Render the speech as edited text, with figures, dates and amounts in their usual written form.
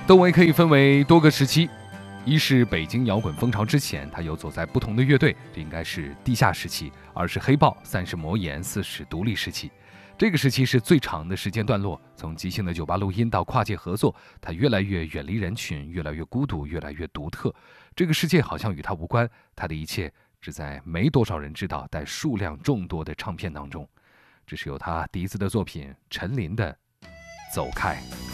窦唯可以分为多个时期，一是北京摇滚风潮之前，他游走在不同的乐队，这应该是地下时期；二是黑豹，三是魔岩，四是独立时期。这个时期是最长的时间段落，从即兴的酒吧录音到跨界合作，他越来越远离人群，越来越孤独，越来越独特。这个世界好像与他无关，他的一切只在没多少人知道但数量众多的唱片当中。这是由他笛子的作品陈琳的《走开》。